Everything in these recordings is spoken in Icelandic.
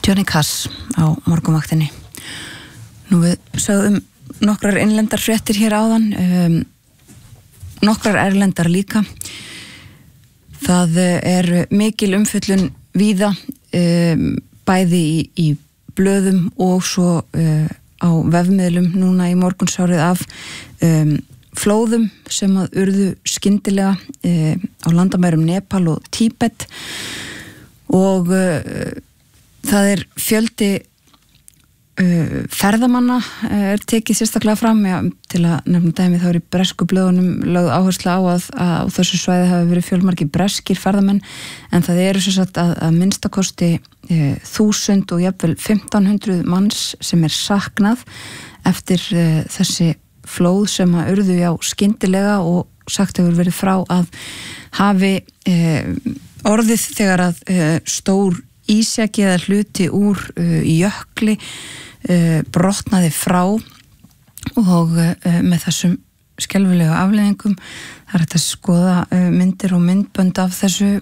Johnny Cash á morgunvaktinni. Nú við sögðum nokkrar innlendar fréttir hér áðan, nokkrar erlendar líka. Það mikil umfjöllun víða, bæði í blöðum og svo á vefmiðlum núna í morgunsárið af flóðum sem að urðu skyndilega á landamærum Nepal og Tíbet og það fjöldi ferðamanna tekið sérstaklega fram, til að nefna dæmi þá í bresku blöðunum lögð áherslu á að á þessu svæði hafi verið fjölmargir breskir ferðamenn, en það sem sagt að minnstakosti 1000 og jafnvel 1500 manns sem saknað eftir þessi flóð sem að urðu skyndilega og sagt hefur verið frá að hafi orðið þegar að stór ísjaki eða hluti úr jökli brotnaði frá og með þessum skelfilega afleiðingum. Það hægt að skoða myndir og myndbönd af þessu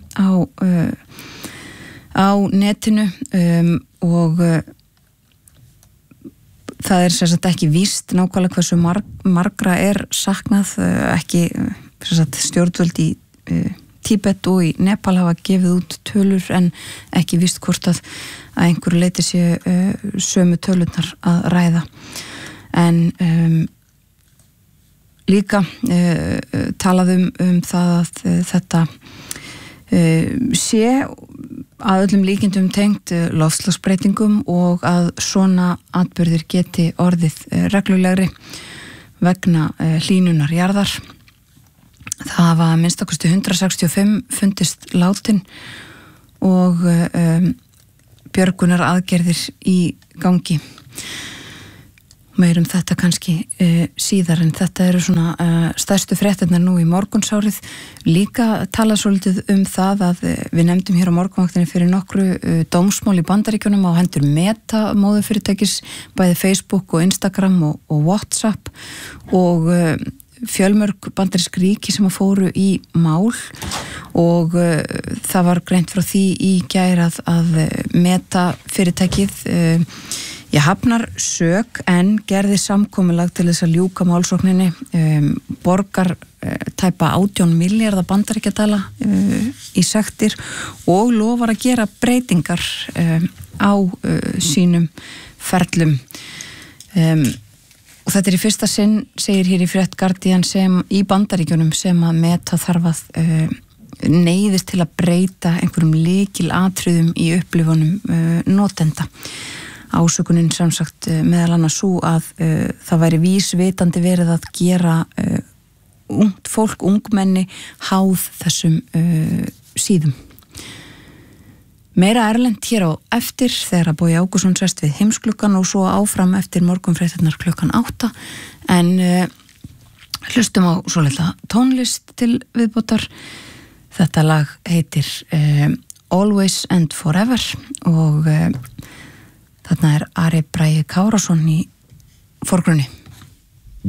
á netinu og það sem sagt ekki víst nákvæmlega hversu margra saknað, ekki sem sagt stjórnvöld í Tíbet og í Nepal hafa gefið út tölur en ekki víst hvort að einhverju leyti séu sömu tölurnar að ræða. En líka talaðum það að þetta sé að öllum líkindum tengt loftslagsbreytingum og að svona atburðir geti orðið reglulegri vegna hlýnunar jarðar. Það hafa minnstakosti 165 fundist látin og björgunar aðgerðir í gangi. Meirum þetta kannski síðar, en þetta eru svona stærstu fréttirnar nú í morgunsárið. Líka talað svolítið það að við nefndum hér á morgunvaktinni fyrir nokkru dómsmál í Bandaríkjunum á hendur Meta móðurfyrirtækis, bæði Facebook og Instagram og WhatsApp og fjölmörg bandarísk ríki sem að fóru í mál og það var greint frá því í gær að Meta fyrirtækið hafnar sök en gerði samkomulag til þess að ljúka málsókninni, borgar tæpa 18 milljarða bandaríkjadala í sektir og lofar að gera breytingar á sínum ferlum. Og þetta í fyrsta sinn, segir hér í frétt Guardian, sem í Bandaríkjunum sem að Meta þarf að neyðist til að breyta einhverjum lykilatriðum í upplifunum notenda. Ásökunin sem sagt meðal annars sú að það væri vísvitandi verið að gera ungt fólk, ungmenni háð þessum síðum. Meira erlent hér á eftir þegar að Bogi Ágústsson sest við heimsklukkan og svo áfram eftir morgunfréttirnar klukkan 8, en hlustum á svolítið tónlist til viðbótar. Þetta lag heitir Always and Forever og þarna Ari Bragi Kárason í forgrunni.